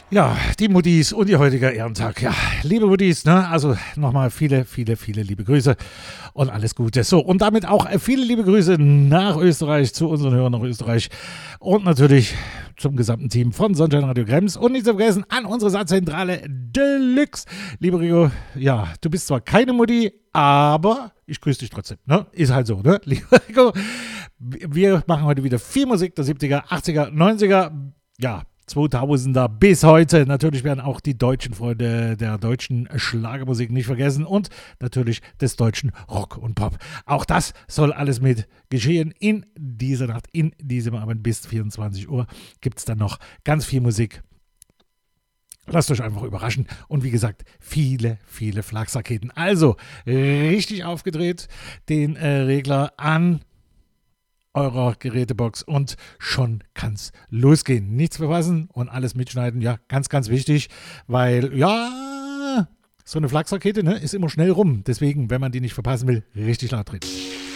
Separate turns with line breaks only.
Ja, die Muttis und ihr heutiger Ehrentag. Ja, liebe Muttis, ne, also nochmal viele, viele, viele liebe Grüße und alles Gute. So, und damit auch viele liebe Grüße nach Österreich, zu unseren Hörern nach Österreich und natürlich zum gesamten Team von Sunshine Radio Krems und nicht zu vergessen an unsere Satzzentrale Deluxe. Lieber Rico, ja, du bist zwar keine Mutti, aber ich grüße dich trotzdem, ne? Ist halt so, ne? Lieber Rico, wir machen heute wieder viel Musik der 70er, 80er, 90er, ja, 2000er bis heute. Natürlich werden auch die deutschen Freunde der deutschen Schlagermusik nicht vergessen und natürlich des deutschen Rock und Pop. Auch das soll alles mit geschehen in dieser Nacht, in diesem Abend bis 24 Uhr gibt es dann noch ganz viel Musik. Lasst euch einfach überraschen und wie gesagt, viele, viele Flachsraketen. Also richtig aufgedreht, den Regler an eurer Gerätebox und schon kann's losgehen. Nichts verpassen und alles mitschneiden, ja, ganz, ganz wichtig, weil, ja, so eine Flachsrakete, ne, ist immer schnell rum. Deswegen, wenn man die nicht verpassen will, richtig laut drehen.